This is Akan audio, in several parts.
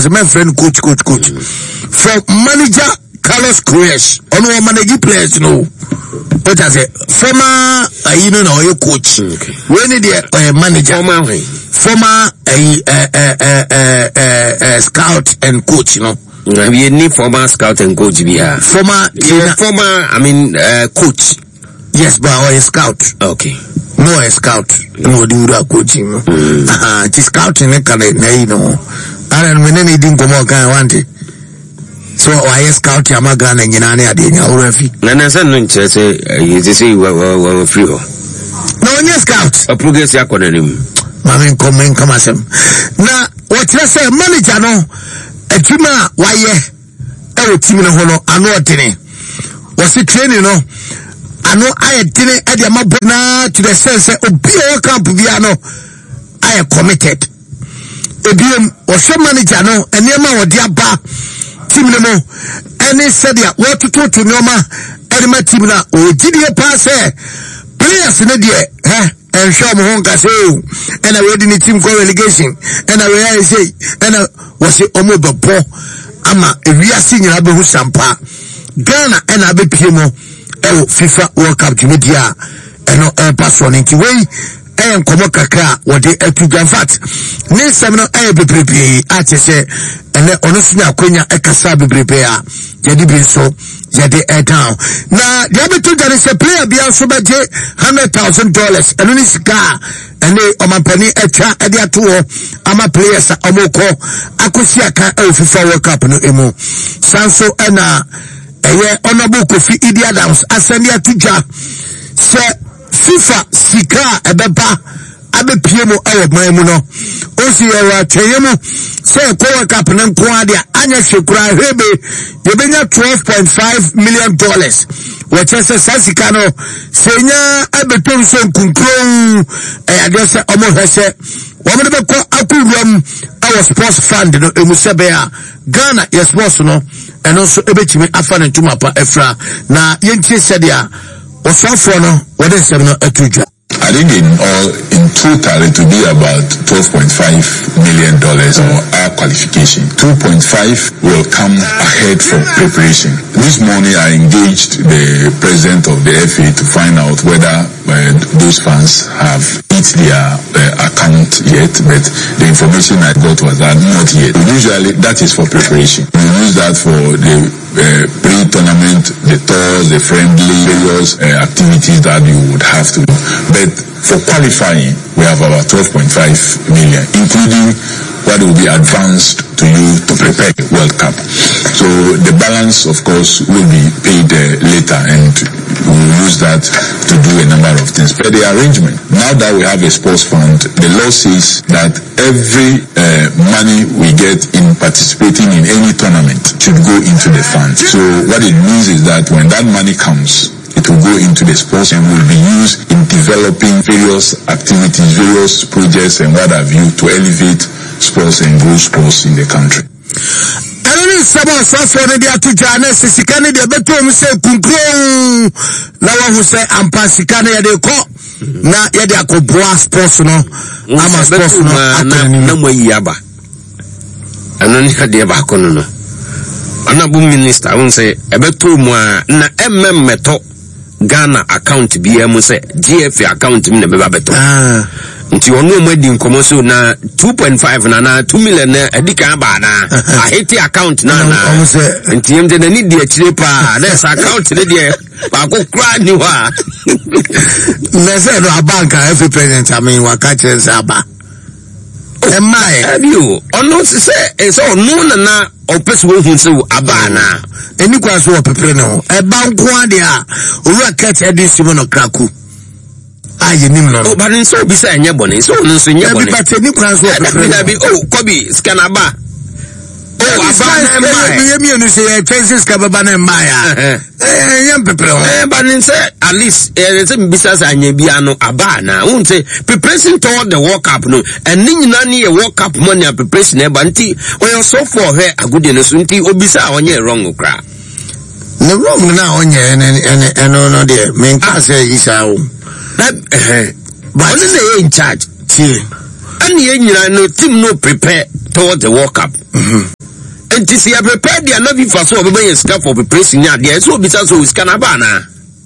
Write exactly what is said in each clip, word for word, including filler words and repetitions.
say my friend coach coach coach for manager Carlos Queiroz ono manage players no what I say former uh, you know no coach when the uh, manager former former uh, uh, uh, uh, uh, uh, scout and coach you know we need former scout and coach be here former yeah, former I mean uh, coach yes but or a scout okay no a scout no do that coaching no mm. uh the scouting na kan na you know and when any din come on kan want it so why scout ya magana nyina na ade nya urafi na na san no nche say you say we we free ho no nya scout a progress ya kona nim mama comment kama sem na what you say manager no adwuma waye e wo team no ho no ano otene wo se training no ano aye tene e de mabona to the sense obi o camp bia no aye committed ebiem wo hwe manager no enema wo de aba team no mo any said ya what to to nyoma edema team na o gidie pass eh players ne de eh en show mo honka say and we di team go relegation and we I say and was it omo bebo ama ewiase nyina be hu sampa Ghana and abepie mo e FIFA World Cup media eno e pass on nti we e nkomo kakra wo de atuga fat ne sem no e bebrebe a te se ene ono sunya akonya e kasa bebrebe a yedi bi so yedi e down na de abetu jare se player bia so beje one hundred thousand dollars eno ni sika ene omampani etwa e de ato ama players omoko akosi aka e FIFA World Cup no emu sanso ena eye honorable Kofi Idi Adams asende atuja se FIFA sika ebeba abepie mu awo man mu no osi ewa tweyemu se ko World Cup na nko ade anya hwekura hebe yebenya twelve point five million dollars wachese sasika no senya abeton so nkunkron e ade se omo hwese wo me be ko akurum our sports fund no emusebe a Ghana yes sports no eno so ebetimi afa ne ntuma pa efra na yentie sede a osafo no what is seven atuja I think in all, in total, it will be about twelve point five million dollars or our qualification. two point five will come ahead for preparation. This morning, I engaged the president of the F A to find out whether uh, those funds have hit their uh, account yet, but the information I got was that not yet. Usually, that is for preparation. We use that for the uh, pre-tournament, the tours, the friendly, various uh, activities that you would have to do. But for qualifying, we have about twelve point five million, including what will be advanced to you to prepare the World Cup. So the balance, of course, will be paid uh, later, and we will use that to do a number of things. But the arrangement, now that we have a sports fund, the law says that every uh, money we get in participating in any tournament should go into the fund. So what it means is that when that money comes, it will go into the sports and will be used in developing various activities, various projects and what have you to elevate sports and grow sports in the country. Any sabo so for the atujane sisikane de beto mu se kunkro na wa hu se ampa sikane ya de ko na ya de akoboa sports no ama sports no na na mo yaba anoni ka de ba ko no no ana bu minister won se ebeto mu a na emmemmeto Ghana account biya mu se G F A account mi na beba beto ah nti onu mo di nkomo so na two point five na na two million na edika ba na a hiti account na na nti yemde na ni di akire pa na sa account ne de ba ko kra ni wa na se no abanka every president I mean wa ka chere sa ba e mai abiu onu se e so onu na na opese wo hu se aba na eni kwa so opepre no e ba nko ade a owura ket edisi mo no kraku aye nim no o ba nso bi sa enye bone so nso nye bone bi pate ni kwa so opepre na bi o kobi scan aba o aba na mai bi yemi enu se e chances ka baba na mai a eh yem pepre o eh ba nse at least eh se bi sa sa anya bi ano aba na won say preparation toward the World Cup no and nyina ni e World Cup money preparation e ba nti o yo so for her agudi no so nti obisa onye wrong kra ne wrong na onye ene eno no de men ka say isa o that eh but only they in charge see and ye nyina no team no prepare toward the World Cup mhm And to see a prepared the another for so be scarf for pressing ya there so be so is canabana.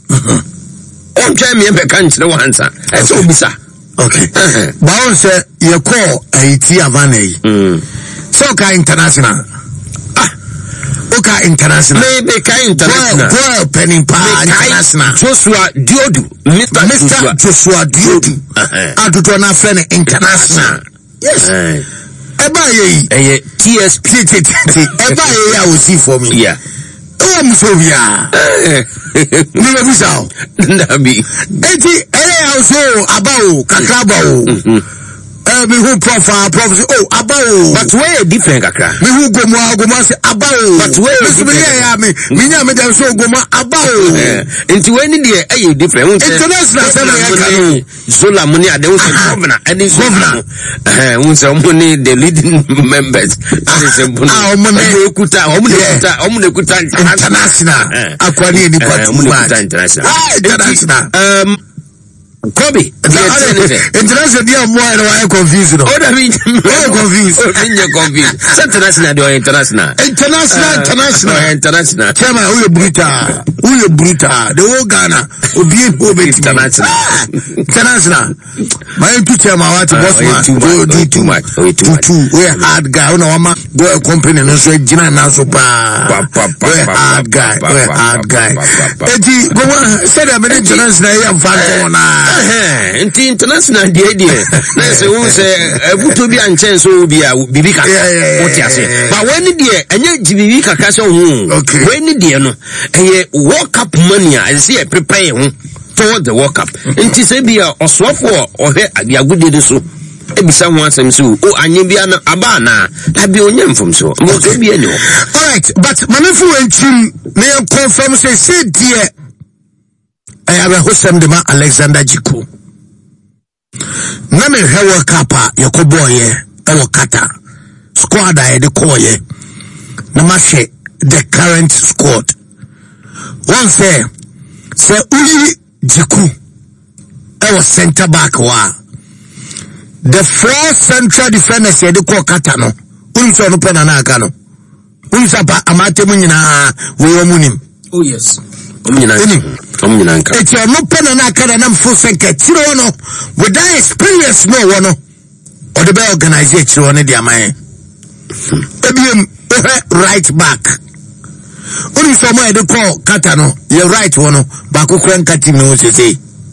On try me be kan chire wan sa. E so be sa. Okay. Ba say you call Haiti Havana. Mm. So ka international. Ah. Oka international. Maybe ka international. Go penny pa international. Joshua Diodu. Mister Mister Joshua Diodu. Aduto na friend international. Yes. Eba ye. Eh T S P. Eba ye I will see for me. Yeah. Oh, I'm so yeah. Never be so. Nabi. Eti eh also about kakraba. Eh me who profile prophecy oh about. But where different kakra. Me who go mo go mo say about. But where me yeah me me nya me dem so go mo about. Into when the eh different. International say na Zola money ade won say governor and governor. Eh won say money the leading members. That is a ah money kuta omu kuta omu kuta international. Akwani ni kwatu international. Ah international. Um Kobe, international dia mo na why confused no. Oh, that means why confused. Oh, you're confused. International do international. International, international, international. Chama who you brutal. Who you brutal. The whole Ghana obi obi international. International. My two chama what boss man. Do do too much. Too too. We hard guy. Una wama go a company no so jina na so pa. We hard guy. We hard guy. Eti go say that international ya mfano na eh inti international die die na se wo se ebuto bi anchen so bi a bibi kaka what you say but when die enye bibi kaka so hu when die no eh World Cup money I say prepare hu toward the World Cup inti se bi a osofo ohwe abiagudi de so ebisa ho asem so o anye bia na aba na abi onye mfom so mo so bi anyo all right but manefu enchim na confirm say say die I have a hosem de ma Alexander Jiku. Na me hewa kapa yakobo ye ewo kata. Squad I de call ye. Na ma she the current squad. One say say Uyi Jiku ewo center back wa. The four central defenders ye de call kata no. Unso no pena na aka no. Unsa pa amate mu nyina we omunim. Oh yes. Omunyina. Omunyina. It's your no pen and aka na mfo senke tiro no with that experience no wono. Or the be organization one dia man. Ebiem right back. Only someone they call kata no. You right wono ba kokura nkati me o sese.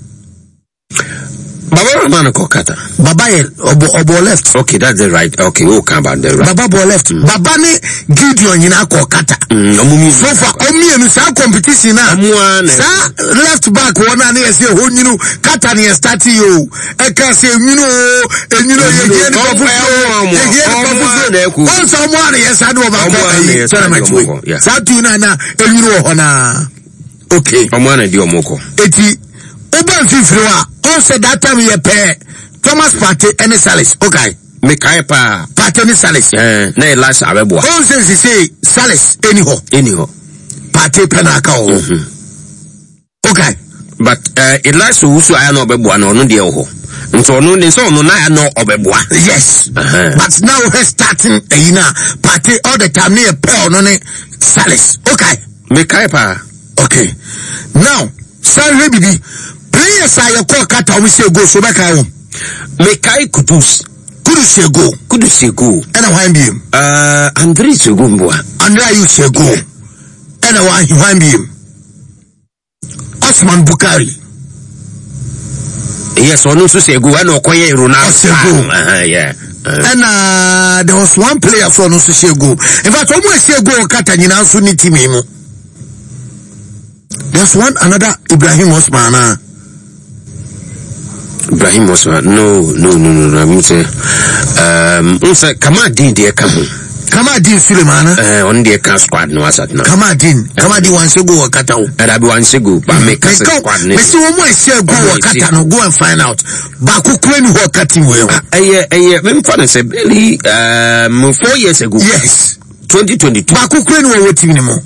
Baba man call kata. Baba ye obo obo left. Okay, that's the right. Okay, we'll come about the right. Baba bo left. Mm. Baba ne Gideon nyina call kata. Mm, so far omi enu sa competition na. Sa left back one na e say ho nyinu kata ne start yo. E ka say nyinu enyinu ye ye ni papu. Ye ye ni papu. On so mo na yes adu ba ko. Tournament we. Sa tu na na enyinu ho na. Okay. Omo na di omoko. Eti Oban Fifriwa, on said that time you pay Thomas Partey and Salis. Okay. Me kai pa Partey and Salis. Eh, na last abebo. On says he say Salis anyhow. Anyhow. Partey penaka o. Okay. But uh Elias Usu aya no obebo na ono de ho. Nso ono ne so ono na no obebo. Yes. Uh-huh. But now we're starting you know Partey all the time near pay ono ne Salis. Okay. Me kai pa. Okay. Now, Sarah Bibi players are your call kata we say go so back home. Mekai Kudus. Kudus say go. Kudus say go. And I want him. Uh Andre say go mboa. Andre you say go. And I want him want him. Osman Bukari. Yes, one also say go and Okoye Ronaldo say go. Uh, yeah. Uh, and uh there was one player for no say go. In fact, almost say go kata nyina so ni team him. There's one another Ibrahim Osman. Uh. Ibrahim Osman. No, no, no, no, no. I mean, say, um, say, Kamadin, dear, come. Kamadin Suleiman. Uh, on the car squad, no, asat na. Kamadin, Kamadin wants to go a katao. And I be one to go, but make us a squad. Mister Omo say go a katano, go and find out. Baku kweni who cutting well. Eh, eh, when fun say, Billy, um, four years ago. Yes. twenty twenty-two. Baku kweni who waiting anymore.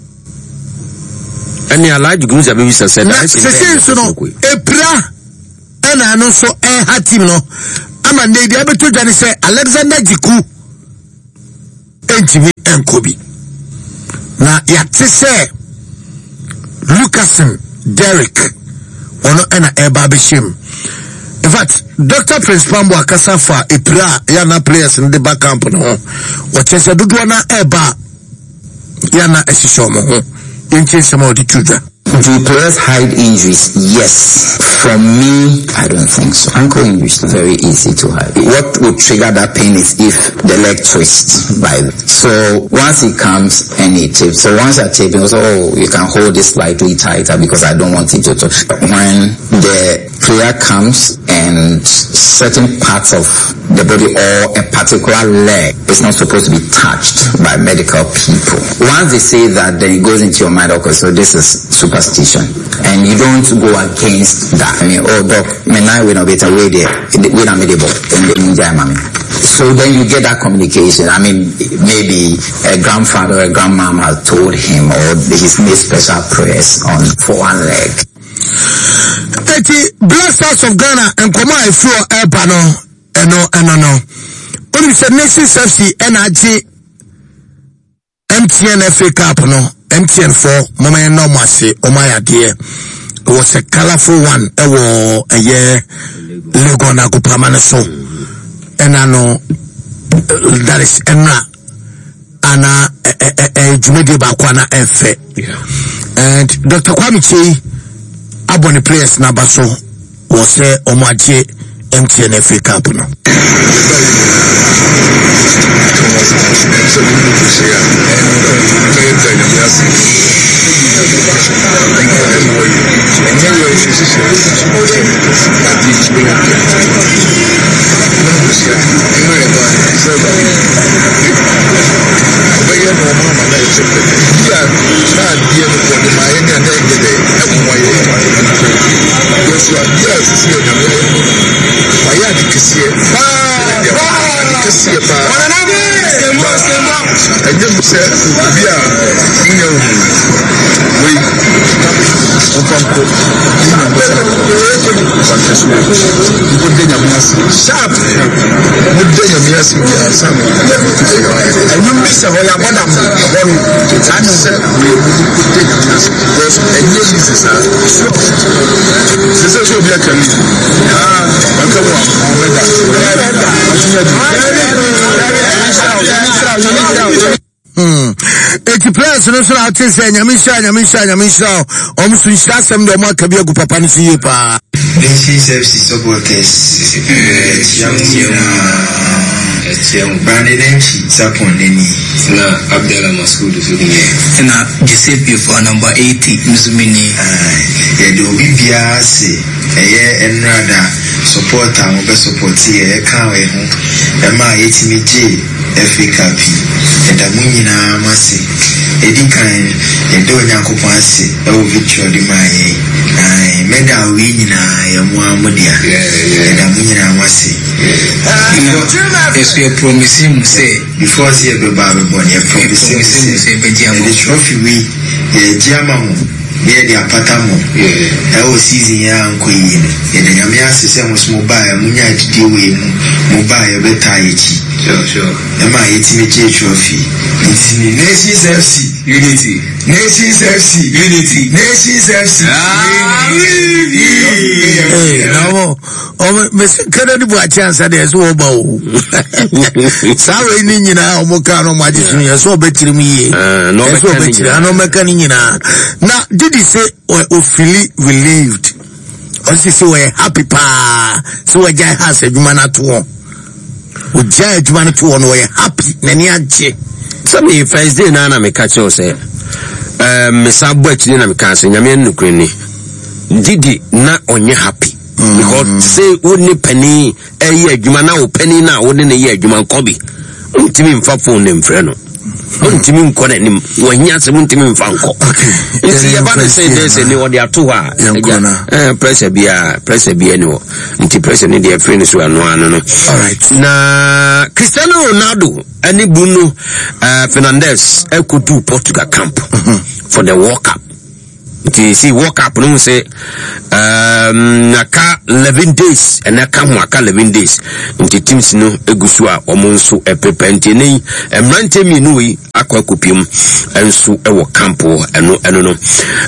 And the large groups are very successful. So no, Epra, and I know so a hat him no. I'm a lady able to say Alexander Jiku. enkobi na yate se Lucasen Derek ono ena eba beshim. In fact, Doctor Prince Pambo akasafa epira yana players in the back camp no. Wachese dudu na eba yana esishomo ho. Yenche sama di tuja. Do players hide injuries? Yes. From me, I don't think so. Ankle injuries are very easy to hide. What would trigger that pain is if the leg twists by it. So once it comes and it tips, so once I tip, it was, oh, you can hold it slightly tighter because I don't want it to touch. When the player comes and certain parts of the body or a particular leg is not supposed to be touched by medical people. Once they say that, then it goes into your mind, okay, so this is superstition. And you don't go against that. I mean, oh, doc, me now we know better way there. We don't need So then you get that communication. I mean, maybe a grandfather or a grandmom has told him, or he's made special prayers on for one leg. Eti Blasters of Ghana and Koma Ifo Epano eno eno no. Oni se Nations F C N R G M T N F A Cup no. M T N four mama no mase omaya de. It was a colorful one. Ewo eye Lego na kupamana so. Enano that is enra ana e jumedi ba kwana efe. And Doctor Kwame Chei abone players na baso wo se omaje M T N F A Cup no. Sharp. Hmm. Eti players no so ati se nyamisha nyamisha nyamisha omu so nshira sem de omu akabi agu papa ni siye pa. Nations F C supporters champion champion Brandonenchi sapon neni na Abdallah Masud so na Giuseppe for number eighty Mzumini ya do bibia se eye enrada supporter mo be support ye kan we ho e ma yetimi je F A Cup eda munyina mase edi kan edo nyankopon ase e wo victory di maye ai meda wi nyina ya mu amodia eda munyina mase Yes, we are promising say before see be ba be born, you promising say be the trophy we ye jama ye the apatamo e o season ya ankoyi ye the nyame asese mo smo ba e munya didi we mu ba ye beta yechi sure sure e ma yetimi che trophy itini Nations F C unity Nations F C unity Nations F C eh no o me se kada di bua chance dey so oba o sawe ni nyina o mo ka no maji sunu ye so betiri mi ye no be so betiri ano meka ni nyina na did he say o feel relieved o si say we happy pa so we jai has adwuma na to o jai adwuma na to no we happy na ni agye so me first day na na me ka che o say eh me sabo akini na me ka say nyame nukure ni didi na onye happy because say only penny a year adwuma na o penny na o de na year adwuma nkobi ntimi mfa phone nem frɛ no ntimi nko na nim wanya se ntimi mfa nko isi ya ba na say dey say ni o de ato ha eh pressure bia pressure bia ni o nti pressure ni dey frɛ ni so ano ano no alright na Cristiano Ronaldo ani Bruno uh, Fernandes ekodu Portugal camp for the World Cup. You see, World Cup, no say, um, naka eleven days, and naka mwaka eleven days. Nti teams no egusua omonso epepente nei, emrante mi nui akwa akopiem enso ewo campo eno eno no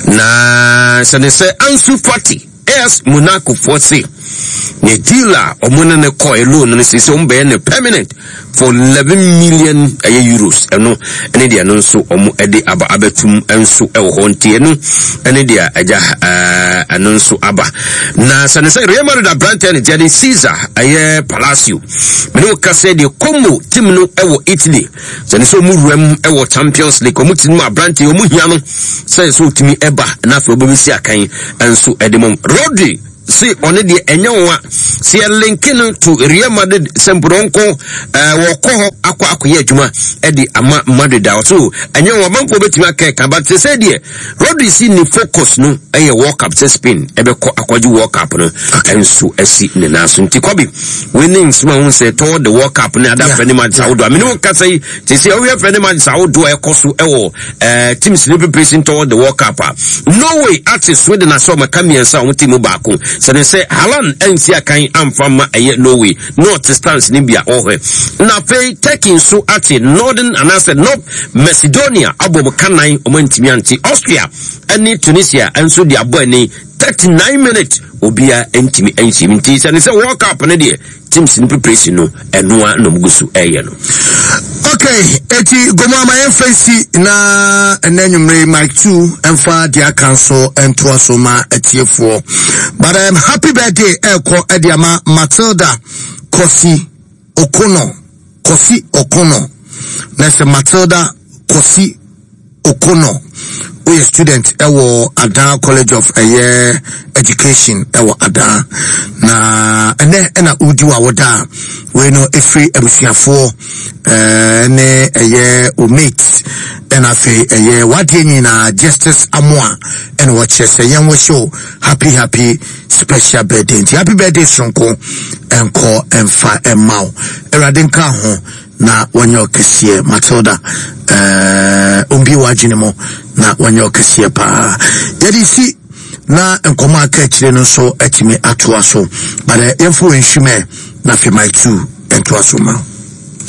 na se ne se Ansu Fati as Monaco force ne dealer omuna ne ko alone ne se se ombe ne permanent for eleven million euros eno ene dia no so omo ede aba abatum enso ewo honte eno ene dia aja eh eno so aba na se ne se Real Madrid Branton Jadon Caesar aye Palacio me no ka se de Como team no ewo Italy se ne so mu ruam ewo Champions League omu team Branton omu hia no se so timi eba na afro bobisi akan enso ede mom Rodri si on the enyawa si linking to Real Madrid sembronko eh woko akwa akoye adwuma e di ama Madrid da so enyawa manko betima keka but say dey Rodri si ni focus no e World Cup to Spain e be ko akwaji World Cup no enso esi ne naso nti kwabi winning sma won say toward the World Cup na ada friendly match Saudi I mean won ka say ti say we friendly match Saudi e koso e wo eh teams ni preparing toward the World Cup no way at Sweden aso makamiensa won team baako so they say Haaland ensi akan amfama eye no way north stance ni bia ohwe na fe taking so at northern and I said North Macedonia abobo kanan omantimi anti Austria and Tunisia and so dia boy ni thirty-nine minutes obia entimi enchi minti say say World Cup ne de teams ni preparation no enoa no mgusu eye no. Okay, eti goma ma enfesi na enanyumre Mike two emfa dia council ento asoma etiefo. But I'm happy birthday eko ediama Matilda Kosi Okono. Kosi Okono. Nese Matilda Kosi Okono. We student ewo Adan College of Aye Education ewo Adan na ene ena udiwa woda we no efri ebusuafo eh ne aye o mates ena fe aye wade nyina Justice Amoa ena wo chese yen wo show happy happy special birthday. Happy birthday sonko enko emfa emau erade nka ho na wanyo kesie Matilda eh umbi wajine mo na wanyo kesie pa yedi si na nkoma aka chire no so atimi atoa so but eh, yemfo enhwime na fe my two ento aso ma